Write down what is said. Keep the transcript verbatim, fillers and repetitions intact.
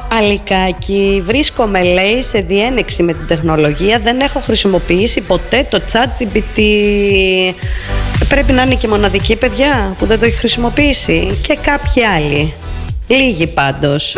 Αλικάκι, βρίσκομαι, λέει, σε διένεξη με την τεχνολογία. Δεν έχω χρησιμοποιήσει ποτέ το ChatGPT. Πρέπει να είναι και μοναδική, παιδιά, που δεν το έχει χρησιμοποιήσει. Και κάποιοι άλλοι. Λίγοι πάντως.